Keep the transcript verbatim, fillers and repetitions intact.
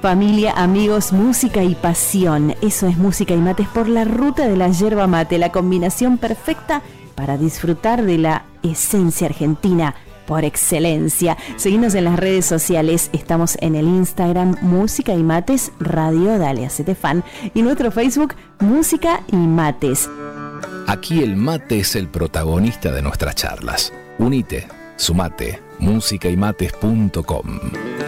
Familia, amigos, música y pasión. Eso es Música y Mates por la ruta de la yerba mate, la combinación perfecta para disfrutar de la esencia argentina por excelencia. Seguinos en las redes sociales, estamos en el Instagram Música y Mates Radio, dale, hacete fan, y nuestro Facebook Música y Mates. Aquí el mate es el protagonista de nuestras charlas. Unite, sumate, música y mates punto com.